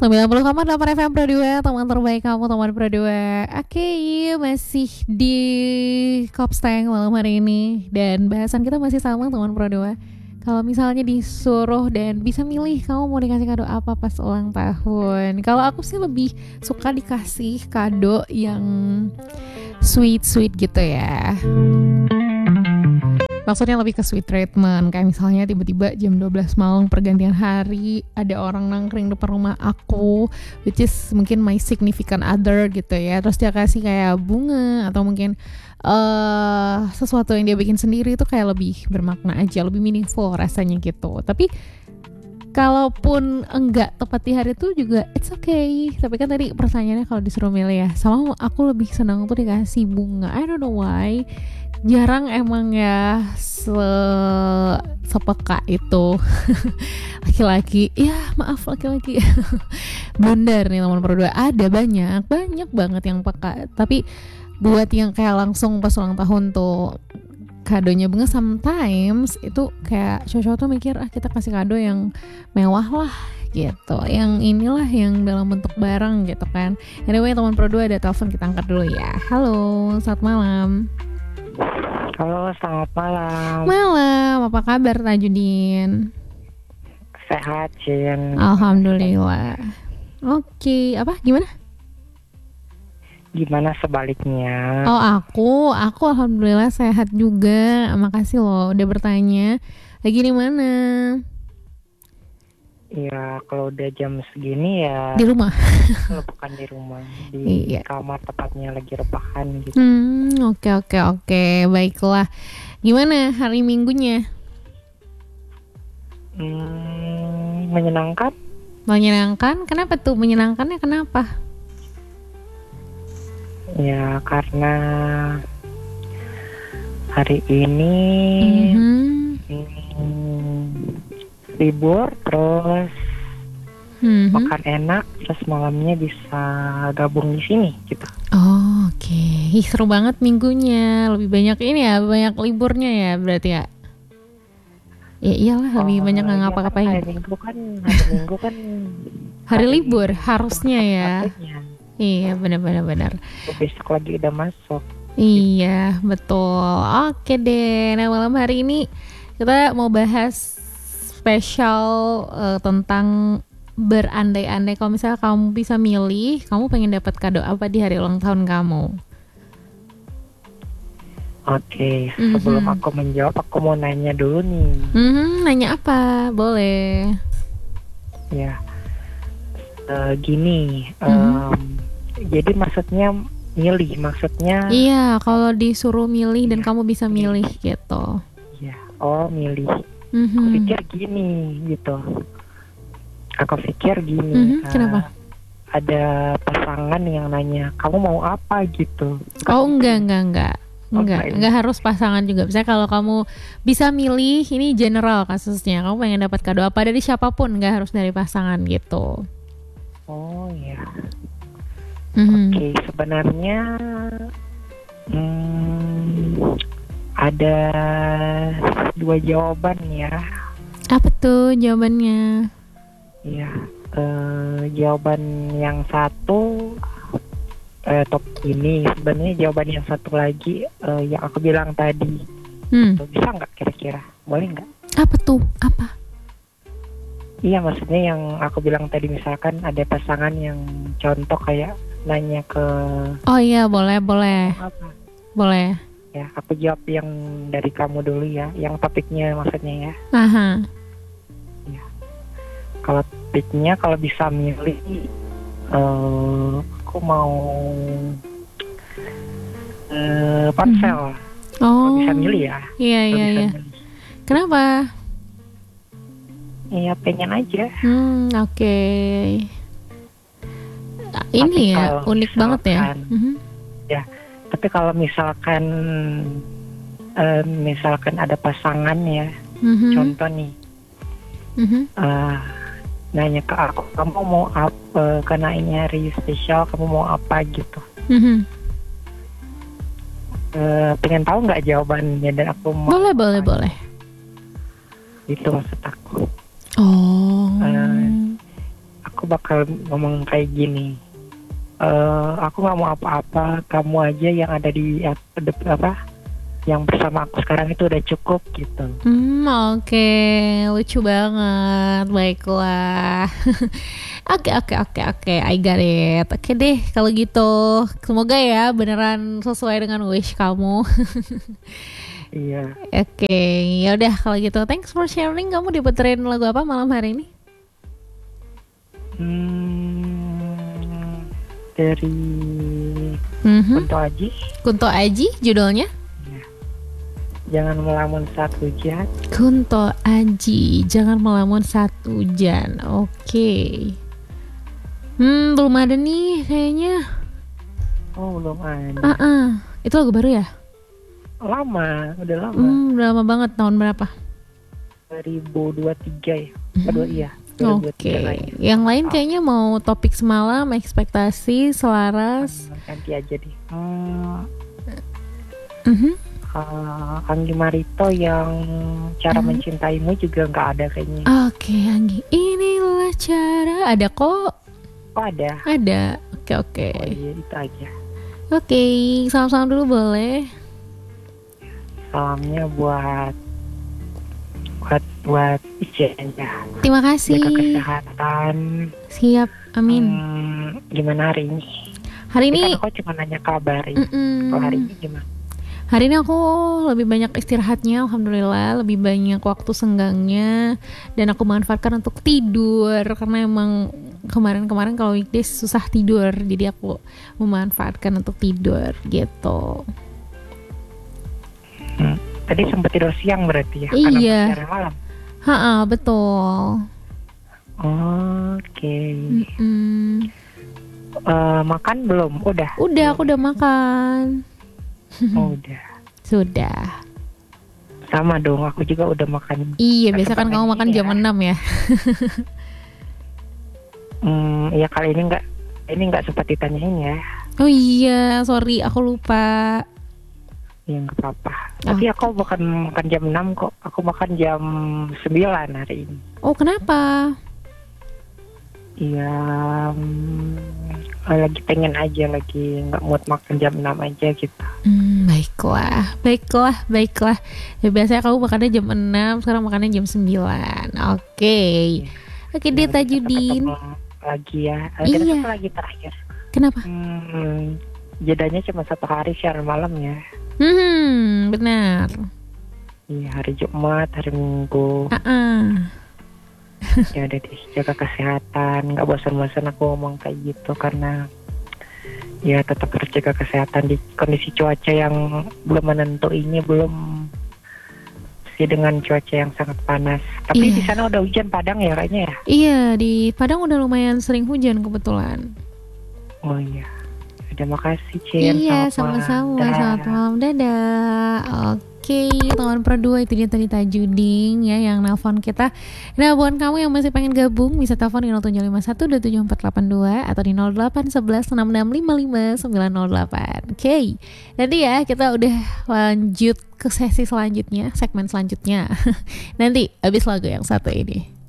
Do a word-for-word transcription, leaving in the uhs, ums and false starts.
sembilan puluh koma delapan F M Pro dua, teman terbaik kamu, teman Pro dua. Oke, masih di Kopstang malam hari ini. Dan bahasan kita masih sama, teman Pro dua. Kalau misalnya disuruh dan bisa milih kamu mau dikasih kado apa pas ulang tahun. Kalau aku sih lebih suka dikasih kado yang sweet-sweet gitu ya. Maksudnya lebih ke sweet treatment. Kayak misalnya tiba-tiba jam dua belas malam pergantian hari ada orang nangkring depan rumah aku, which is mungkin my significant other gitu ya. Terus dia kasih kayak bunga atau mungkin uh, sesuatu yang dia bikin sendiri, itu kayak lebih bermakna aja, lebih meaningful rasanya gitu. Tapi kalaupun enggak tepat di hari itu juga it's okay. Tapi kan tadi pertanyaannya kalau disuruh milih ya, sama aku lebih senang tuh dikasih bunga. I don't know why. Jarang emang ya se sepeka itu laki-laki. Ya maaf laki-laki. Bundar nih teman berdua. Ada banyak banyak banget yang peka. Tapi buat yang kayak langsung pas ulang tahun tuh kadonya bunga, sometimes itu kayak cowok-cowok tuh mikir ah kita kasih kado yang mewah lah gitu, yang inilah yang dalam bentuk barang gitu kan. Anyway teman Pro dua ada telepon, kita angkat dulu ya. Halo, selamat malam. Halo, selamat malam. Malam, apa kabar Tajudin? Sehat, Cin. Alhamdulillah. Oke, apa gimana? Gimana sebaliknya? Oh aku, aku alhamdulillah sehat juga. Makasih loh udah bertanya. Lagi di mana? Ya kalau udah jam segini ya Di rumah. Kalau bukan di rumah, di Iya. kamar tepatnya lagi rebahan gitu. Hmm, oke oke oke, baiklah. Gimana hari Minggunya? Hmm, menyenangkan. Menyenangkan? Kenapa tuh menyenangkannya? Kenapa? Ya karena hari ini Mhm. hmm, libur, terus Mhm. makan enak, terus malamnya bisa gabung di sini gitu. Oh, oke. Okay. Ih, seru banget minggunya. Lebih banyak ini ya, banyak liburnya ya berarti ya. Ya iyalah, lebih Oh, banyak nggak iya ngapa-ngapain. kan, hari Minggu kan, hari Minggu kan Hari libur harusnya ya. satu-satunya. Iya, benar-benar benar. Besok lagi udah masuk. Iya, betul. Oke deh. Nah, malam hari ini kita mau bahas spesial uh, tentang berandai-andai. Kalau misalnya kamu bisa milih, kamu pengen dapat kado apa di hari ulang tahun kamu? Oke, Mhm. sebelum aku menjawab, aku mau nanya dulu nih. Hmm, nanya apa? Boleh. Ya, Eh, gini. Mhm. em, jadi maksudnya milih, maksudnya. Iya, kalau disuruh milih dan Iya. kamu bisa milih gitu. Ya, oh milih. Aku Mhm. pikir gini gitu. Aku pikir gini. Mhm, eh, kenapa? Ada pasangan yang nanya, kamu mau apa gitu? Oh, enggak, enggak, enggak. Oh, Enggak, enggak ya? enggak harus pasangan juga. Misalnya kalau kamu bisa milih, ini general kasusnya. Kamu pengen dapat kado apa dari siapapun, enggak harus dari pasangan gitu. Oh ya. Mhm. Oke, sebenarnya hmm, ada dua jawaban ya. Apa tuh jawabannya? Ya, eh, jawaban yang satu eh, top ini sebenarnya jawaban yang satu lagi eh, yang aku bilang tadi. Hmm. Tuh, bisa nggak kira-kira? Boleh nggak? Apa tuh? Apa? Iya, maksudnya yang aku bilang tadi, misalkan ada pasangan yang contoh kayak nanya ke Oh iya, boleh, boleh. apa? Boleh. Ya, aku jawab yang dari kamu dulu ya, yang topiknya maksudnya ya. Aha. Kalau topiknya kalau bisa milih, eh, aku mau eh, ponsel. Kalau Oh. bisa milih ya. Iya, Kalau iya, bisa iya. milih. Kenapa? Iya, pengen aja. Hmm, oke. Ini Tapi ya, kalau unik banget ya. misalkan- Mhm. Tapi kalau misalkan eh, misalkan ada pasangan ya, Mhm. contoh nih, Mhm. eh, nanya ke aku, kamu mau apa, karena ini hari spesial, kamu mau apa gitu. Mhm. Eh, pengen tahu nggak jawabannya dan aku mau Boleh, boleh, apa, boleh. itu maksud aku. Oh. Eh, aku bakal ngomong kayak gini. Eh, aku nggak mau apa-apa, kamu aja yang ada di apa, yang bersama aku sekarang itu udah cukup gitu. Hmm, oke, lucu banget. Baiklah. Oke, oke, oke, oke. I got it. Oke deh, kalau gitu. Semoga ya beneran sesuai dengan wish kamu. Iya. Oke, ya udah kalau gitu. Thanks for sharing. Kamu diputerin lagu apa malam hari ini? Hmm, dari Mhm. Kunto Aji. Kunto Aji judulnya? Jangan melamun saat hujan. Kunto Aji, jangan melamun saat hujan. Oke. Hmm, belum ada nih kayaknya. Oh, belum ada. Ah, ah. Itu lagu baru ya? Lama, udah lama. Hmm, udah lama banget. Tahun berapa? dua ribu dua puluh tiga ya. Kedua iya. Oke. Yang lain kayaknya mau topik semalam, ekspektasi, selaras. Ganti aja deh. Hmm, Mhm. uh, Anggi Marito yang Cara Hmm. Mencintaimu juga nggak ada kayaknya. Oke, Anggi. Inilah cara. Ada kok. Oh ada. Ada. Oke, oke. Oh iya itu aja. Oke, salam-salam dulu boleh. Salamnya buat buat buat Ijen ya. Terima kasih. Jaga kesehatan. Siap, amin. Hmm, gimana hari ini? Hari Ini ini kan aku cuma nanya kabar ya. mm-mm. Kalau hari ini gimana? Hari ini aku lebih banyak istirahatnya, alhamdulillah, lebih banyak waktu senggangnya, dan aku manfaatkan untuk tidur karena emang kemarin-kemarin kalau weekdays susah tidur, jadi aku memanfaatkan untuk tidur gitu. Hmm. Tadi sempat tidur siang berarti ya? Iya. Karena malam. Ha, betul. Oke. Mm-mm. Uh, makan belum? Udah. Udah, aku udah makan. Oh, udah. Sudah. Sama dong, aku juga udah makan. Iya, biasa kan Tetap kamu ini makan ya. jam enam ya. Hmm, ya kali ini nggak, ini nggak sempat ditanyain ya. Oh iya, sorry, aku lupa. Ya nggak apa-apa. Oh. Tapi aku bukan makan jam enam kok. Aku makan jam sembilan hari ini. Oh, kenapa? Iya, hmm, lagi pengen aja, lagi nggak mood makan jam enam aja gitu. Hmm, baiklah, baiklah, baiklah. Ya, biasanya kamu makannya jam enam, sekarang makannya jam sembilan. Oke. Oke deh, Ya, kita Tajudin. ketemu lagi ya. Eh, Iya. Kita ketemu lagi terakhir. Kenapa? Hmm, jedanya cuma satu hari siaran malam ya. Hmm, benar. Iya, hari Jumat, hari Minggu. Ah, Ya udah deh, jaga kesehatan. Nggak bosan-bosan aku ngomong kayak gitu karena ya tetap harus jaga kesehatan di kondisi cuaca yang belum menentu ini, belum sih dengan cuaca yang sangat panas. Tapi Iya. di sana udah hujan Padang ya kayaknya ya. Iya, di Padang udah lumayan sering hujan kebetulan. Oh iya. Udah makasih Cien. Iya, Selamat sama-sama. malam. Selamat malam, dadah. Oke, teman berdua itu dia tadi Tajudin ya yang nelpon kita. Nah, buat kamu yang masih pengen gabung bisa telepon di nol tujuh lima satu dua tujuh empat delapan dua atau di nol delapan satu satu enam enam lima lima sembilan nol delapan. Oke, nanti ya kita udah lanjut ke sesi selanjutnya, segmen selanjutnya. Nanti habis lagu yang satu ini.